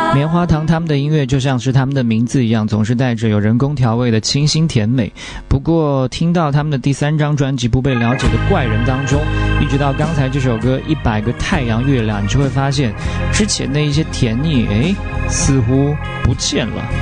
棉花糖他们的音乐就像是他们的名字一样，总是带着有人工调味的清新甜美。不过听到他们的第3张专辑《不被了解的怪人》当中，一直到刚才这首歌《100个太阳月亮》，你就会发现之前的一些甜腻似乎不见了。